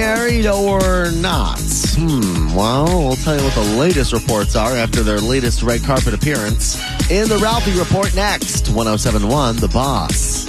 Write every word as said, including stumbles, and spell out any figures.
married or not? Hmm, well, we'll tell you what the latest reports are after their latest red carpet appearance in the Ralphie Report next. one oh seven point one, The Boss.